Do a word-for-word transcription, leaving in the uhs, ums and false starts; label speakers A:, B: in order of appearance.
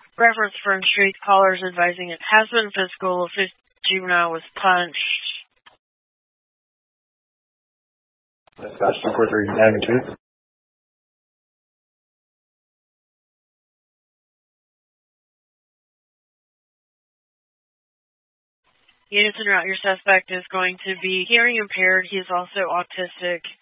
A: Reference from street callers advising it has been physical if a juvenile was punched.
B: Dispatch two four three, magnitude.
A: Units en route, your suspect is going to be hearing impaired. He is also autistic.